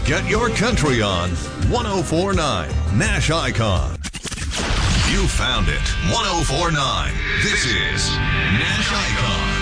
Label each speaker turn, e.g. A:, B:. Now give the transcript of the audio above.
A: Get your country on 1049 Nash Icon. You found it. 1049. This is Nash Icon.